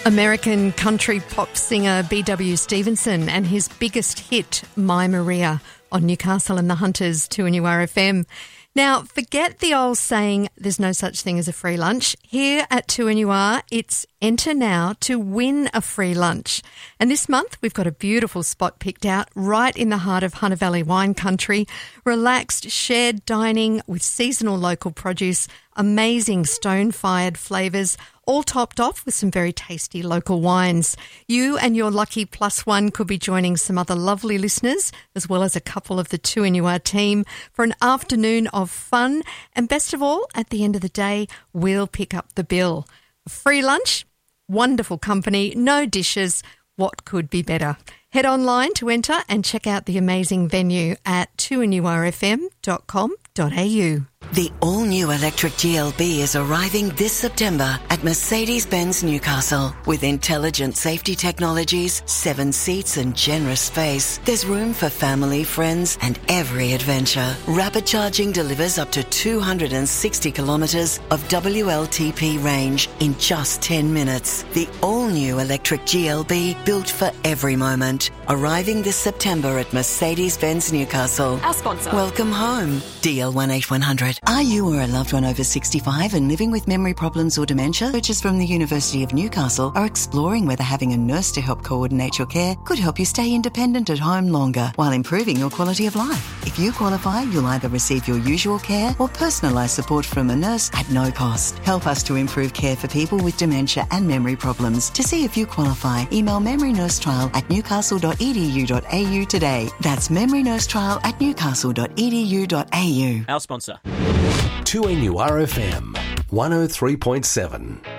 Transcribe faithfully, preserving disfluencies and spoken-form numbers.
American country pop singer B W Stevenson and his biggest hit, My Maria, on Newcastle and the Hunters, two N U R F M. Now, forget the old saying, there's no such thing as a free lunch. Here at two N U R, it's enter now to win a free lunch. And this month, we've got a beautiful spot picked out right in the heart of Hunter Valley wine country. Relaxed, shared dining with seasonal local produce, amazing stone-fired flavours, all topped off with some very tasty local wines. You and your lucky plus one could be joining some other lovely listeners, as well as a couple of the two N U R team, for an afternoon of fun. And best of all, at the end of the day, we'll pick up the bill. A free lunch, wonderful company, no dishes. What could be better? Head online to enter and check out the amazing venue at two N U R F M dot com dot a u. The all-new electric G L B is arriving this September at Mercedes-Benz Newcastle. With intelligent safety technologies, seven seats and generous space, there's room for family, friends and every adventure. Rapid charging delivers up to two hundred sixty kilometres of W L T P range in just ten minutes. The all-new electric G L B, built for every moment. Arriving this September at Mercedes-Benz Newcastle. Our sponsor. Welcome home. D L one eight one hundred. Are you or a loved one over sixty-five and living with memory problems or dementia? Researchers from the University of Newcastle are exploring whether having a nurse to help coordinate your care could help you stay independent at home longer while improving your quality of life. If you qualify, you'll either receive your usual care or personalised support from a nurse at no cost. Help us to improve care for people with dementia and memory problems. To see if you qualify, email memorynursetrial at newcastle dot e d u dot a u today. That's memorynursetrial at newcastle dot e d u dot a u. Our sponsor. two N U R F M one oh three point seven.